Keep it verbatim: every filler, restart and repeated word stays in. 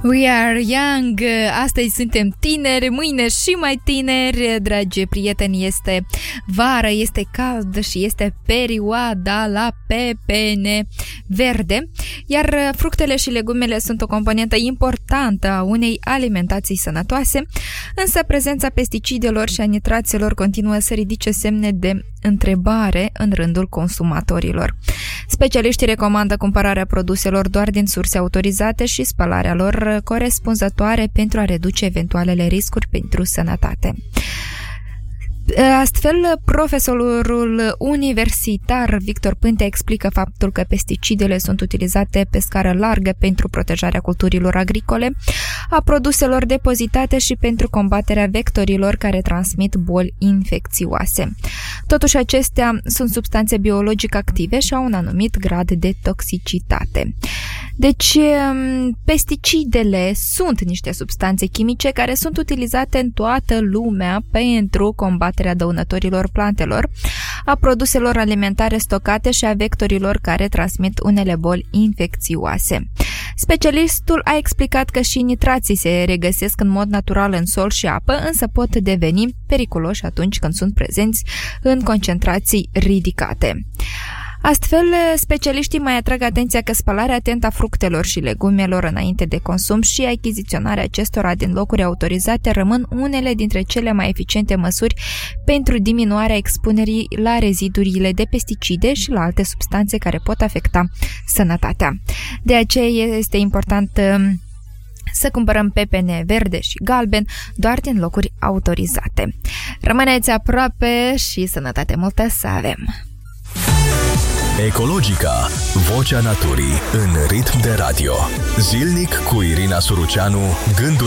We are young, astăzi suntem tineri, mâine și mai tineri, dragi prieteni, este vară, este cald și este perioada la pepene verde, iar fructele și legumele sunt o componentă importantă a unei alimentații sănătoase, însă prezența pesticidelor și a nitraților continuă să ridice semne de întrebare în rândul consumatorilor. Specialiștii recomandă cumpărarea produselor doar din surse autorizate și spălarea lor corespunzătoare pentru a reduce eventualele riscuri pentru sănătate. Astfel, profesorul universitar Victor Pântea explică faptul că pesticidele sunt utilizate pe scară largă pentru protejarea culturilor agricole, a produselor depozitate și pentru combaterea vectorilor care transmit boli infecțioase. Totuși, acestea sunt substanțe biologic active și au un anumit grad de toxicitate. Deci, pesticidele sunt niște substanțe chimice care sunt utilizate în toată lumea pentru combaterea dăunătorilor plantelor, a produselor alimentare stocate și a vectorilor care transmit unele boli infecțioase. Specialistul a explicat că și nitrații se regăsesc în mod natural în sol și apă, însă pot deveni periculoși atunci când sunt prezenți în concentrații ridicate. Astfel, specialiștii mai atrag atenția că spălarea atentă a fructelor și legumelor înainte de consum și achiziționarea acestora din locuri autorizate rămân unele dintre cele mai eficiente măsuri pentru diminuarea expunerii la rezidurile de pesticide și la alte substanțe care pot afecta sănătatea. De aceea este important să cumpărăm pepene verde și galben doar din locuri autorizate. Rămâneți aproape și sănătate multă să avem! Ecologica, vocea naturii în ritm de radio. Zilnic cu Irina Suruceanu, gânduri